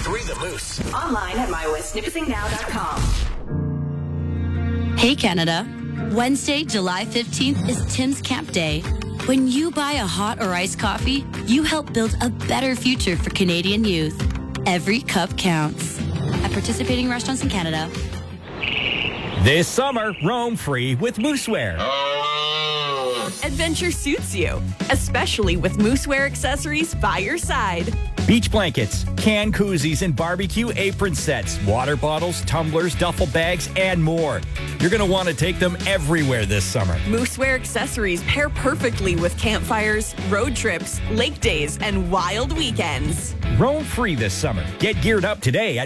101.3 The Moose. Online at mywestnipissingnow.com. Hey, Canada. Wednesday, July 15th is Tim's Camp Day. When you buy a hot or iced coffee, you help build a better future for Canadian youth. Every cup counts. At participating restaurants in Canada. This summer, roam free with Moosewear. Adventure suits you, especially with Moosewear accessories by your side. Beach blankets, can koozies, and barbecue apron sets, water bottles, tumblers, duffel bags, and more. You're going to want to take them everywhere this summer. Moosewear accessories pair perfectly with campfires, road trips, lake days, and wild weekends. Roam free this summer. Get geared up today at